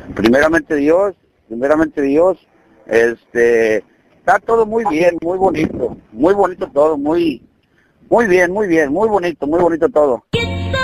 Primeramente Dios, está todo muy bien, muy bonito todo, muy bien, muy bonito todo.